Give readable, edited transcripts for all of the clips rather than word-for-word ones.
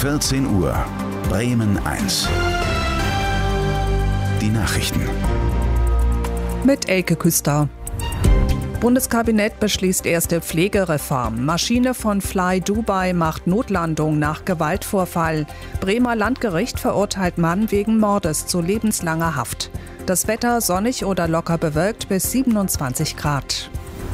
14 Uhr, Bremen 1. Die Nachrichten. Mit Elke Küster. Bundeskabinett beschließt erste Pflegereform. Maschine von Fly Dubai macht Notlandung nach Gewaltvorfall. Bremer Landgericht verurteilt Mann wegen Mordes zu lebenslanger Haft. Das Wetter sonnig oder locker bewölkt bis 27 Grad.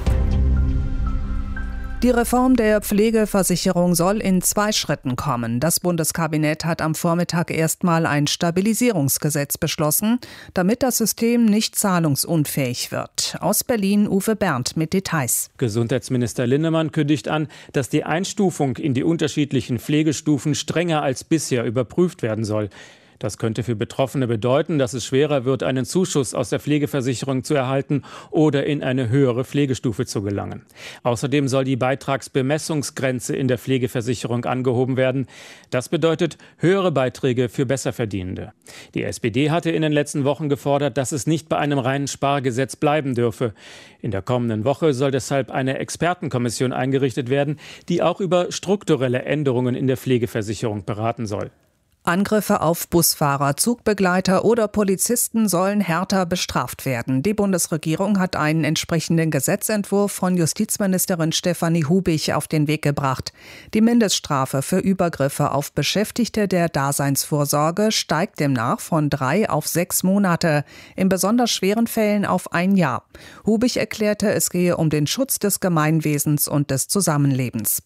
Die Reform der Pflegeversicherung soll in 2 Schritten kommen. Das Bundeskabinett hat am Vormittag erstmal ein Stabilisierungsgesetz beschlossen, damit das System nicht zahlungsunfähig wird. Aus Berlin Uwe Berndt mit Details. Gesundheitsminister Linnemann kündigt an, dass die Einstufung in die unterschiedlichen Pflegestufen strenger als bisher überprüft werden soll. Das könnte für Betroffene bedeuten, dass es schwerer wird, einen Zuschuss aus der Pflegeversicherung zu erhalten oder in eine höhere Pflegestufe zu gelangen. Außerdem soll die Beitragsbemessungsgrenze in der Pflegeversicherung angehoben werden. Das bedeutet höhere Beiträge für Besserverdienende. Die SPD hatte in den letzten Wochen gefordert, dass es nicht bei einem reinen Spargesetz bleiben dürfe. In der kommenden Woche soll deshalb eine Expertenkommission eingerichtet werden, die auch über strukturelle Änderungen in der Pflegeversicherung beraten soll. Angriffe auf Busfahrer, Zugbegleiter oder Polizisten sollen härter bestraft werden. Die Bundesregierung hat einen entsprechenden Gesetzentwurf von Justizministerin Stefanie Hubich auf den Weg gebracht. Die Mindeststrafe für Übergriffe auf Beschäftigte der Daseinsvorsorge steigt demnach von 3 auf 6 Monate, in besonders schweren Fällen auf 1 Jahr. Hubich erklärte, es gehe um den Schutz des Gemeinwesens und des Zusammenlebens.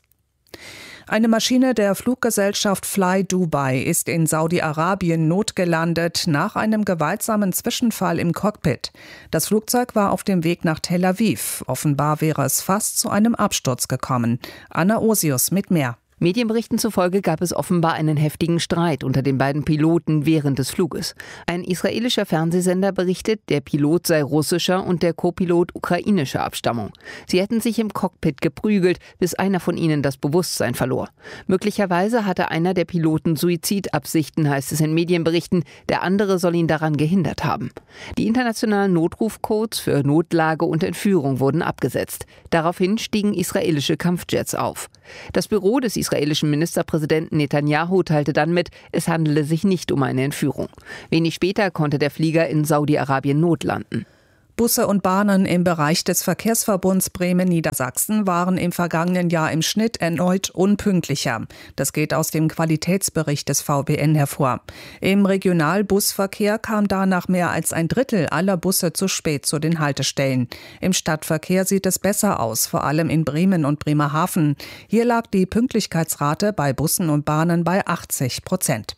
Eine Maschine der Fluggesellschaft Fly Dubai ist in Saudi-Arabien notgelandet nach einem gewaltsamen Zwischenfall im Cockpit. Das Flugzeug war auf dem Weg nach Tel Aviv. Offenbar wäre es fast zu einem Absturz gekommen. Anna Osius mit mehr. Medienberichten zufolge gab es offenbar einen heftigen Streit unter den beiden Piloten während des Fluges. Ein israelischer Fernsehsender berichtet, der Pilot sei russischer und der Co-Pilot ukrainischer Abstammung. Sie hätten sich im Cockpit geprügelt, bis einer von ihnen das Bewusstsein verlor. Möglicherweise hatte einer der Piloten Suizidabsichten, heißt es in Medienberichten. Der andere soll ihn daran gehindert haben. Die internationalen Notrufcodes für Notlage und Entführung wurden abgesetzt. Daraufhin stiegen israelische Kampfjets auf. Das Büro des israelischen Ministerpräsidenten Netanyahu teilte dann mit, es handele sich nicht um eine Entführung. Wenig später konnte der Flieger in Saudi-Arabien notlanden. Busse und Bahnen im Bereich des Verkehrsverbunds Bremen-Niedersachsen waren im vergangenen Jahr im Schnitt erneut unpünktlicher. Das geht aus dem Qualitätsbericht des VBN hervor. Im Regionalbusverkehr kam danach mehr als 1/3 aller Busse zu spät zu den Haltestellen. Im Stadtverkehr sieht es besser aus, vor allem in Bremen und Bremerhaven. Hier lag die Pünktlichkeitsrate bei Bussen und Bahnen bei 80%.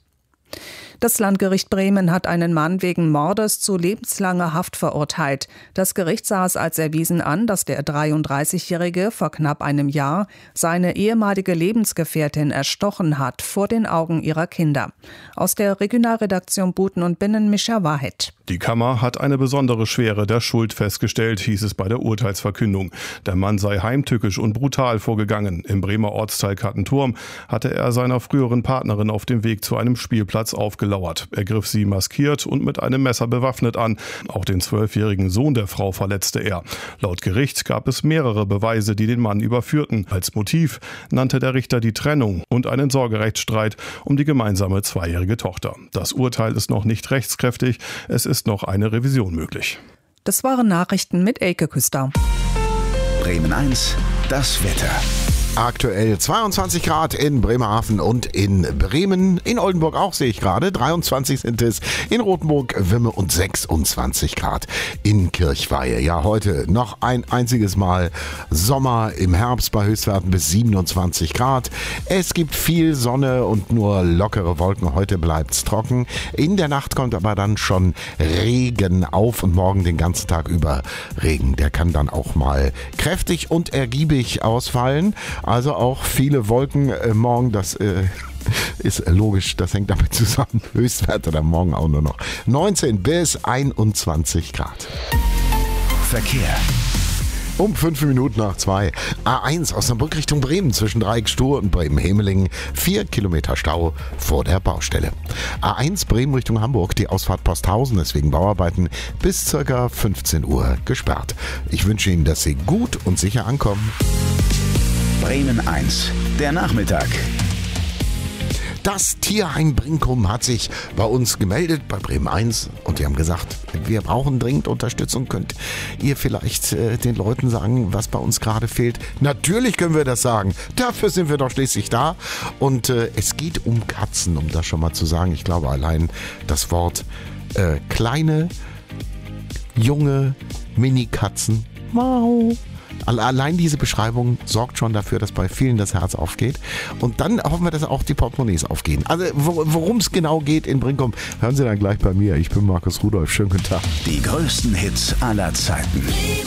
Das Landgericht Bremen hat einen Mann wegen Mordes zu lebenslanger Haft verurteilt. Das Gericht sah es als erwiesen an, dass der 33-Jährige vor knapp einem Jahr seine ehemalige Lebensgefährtin erstochen hat vor den Augen ihrer Kinder. Aus der Regionalredaktion Buten und Binnen Mischa Wahed. Die Kammer hat eine besondere Schwere der Schuld festgestellt, hieß es bei der Urteilsverkündung. Der Mann sei heimtückisch und brutal vorgegangen. Im Bremer Ortsteil Kattenturm hatte er seiner früheren Partnerin auf dem Weg zu einem Spielplatz aufgelauert. Er griff sie maskiert und mit einem Messer bewaffnet an. Auch den 12-jährigen Sohn der Frau verletzte er. Laut Gericht gab es mehrere Beweise, die den Mann überführten. Als Motiv nannte der Richter die Trennung und einen Sorgerechtsstreit um die gemeinsame 2-jährige Tochter. Das Urteil ist noch nicht rechtskräftig. Es ist noch eine Revision möglich. Das waren Nachrichten mit Elke Küster. Bremen 1, das Wetter. Aktuell 22 Grad in Bremerhaven und in Bremen. In Oldenburg auch sehe ich gerade. 23 sind es. In Rothenburg, Wimme und 26 Grad in Kirchweihe. Ja, heute noch ein einziges Mal Sommer im Herbst bei Höchstwerten bis 27 Grad. Es gibt viel Sonne und nur lockere Wolken. Heute bleibt's trocken. In der Nacht kommt aber dann schon Regen auf und morgen den ganzen Tag über Regen. Der kann dann auch mal kräftig und ergiebig ausfallen. Also auch viele Wolken morgen, das ist logisch, das hängt damit zusammen. Höchstwerte dann morgen auch nur noch 19 bis 21 Grad. Verkehr. Um 5 Minuten nach 2. A1 Osnabrück Richtung Bremen zwischen Dreieck-Stur und Bremen-Hemeling. 4 Kilometer Stau vor der Baustelle. A1 Bremen Richtung Hamburg, die Ausfahrt Posthausen ist wegen Bauarbeiten bis ca. 15 Uhr gesperrt. Ich wünsche Ihnen, dass Sie gut und sicher ankommen. Bremen 1, der Nachmittag. Das Tierheim Brinkum hat sich bei uns gemeldet, bei Bremen 1. Und die haben gesagt, wir brauchen dringend Unterstützung. Könnt ihr vielleicht den Leuten sagen, was bei uns gerade fehlt? Natürlich können wir das sagen. Dafür sind wir doch schließlich da. Und es geht um Katzen, um das schon mal zu sagen. Ich glaube, allein das Wort kleine, junge Mini-Katzen. Wow. Allein diese Beschreibung sorgt schon dafür, dass bei vielen das Herz aufgeht. Und dann hoffen wir, dass auch die Portemonnaies aufgehen. Also worum es genau geht in Brinkum, hören Sie dann gleich bei mir. Ich bin Markus Rudolph. Schönen guten Tag. Die größten Hits aller Zeiten.